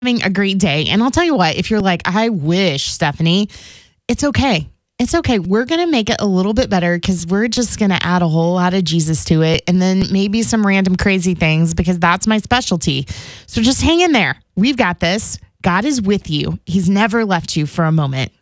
Having a great day. And I'll tell you what, if you're like, I wish, Stephanie, it's okay. It's okay. We're going to make it a little bit better because we're just going to add a whole lot of Jesus to it and then maybe some random crazy things because that's my specialty. So just hang in there. We've got this. God is with you. He's never left you for a moment.